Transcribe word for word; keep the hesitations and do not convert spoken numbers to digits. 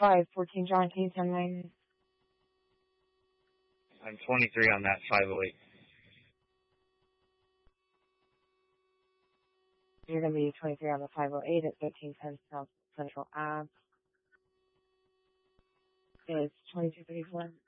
five, fourteen John, can you ten nine? I'm twenty-three on that five oh eight. You're going to be twenty-three on the five oh eight at thirteen ten South Central Ave. It's twenty-two thirty-four.